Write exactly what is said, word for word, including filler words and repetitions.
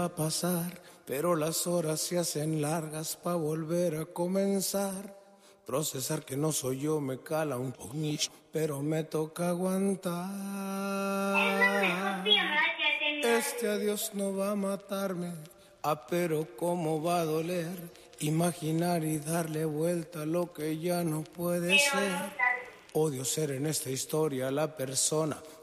a pasar, pero las horas se hacen largas pa' volver a comenzar. Procesar que no soy yo me cala un poquillo, pero me toca aguantar. Este adiós no va a matarme, ah, pero cómo va a doler. Imaginar y darle vuelta a lo que ya no puede ser. Odio ser en esta historia la persona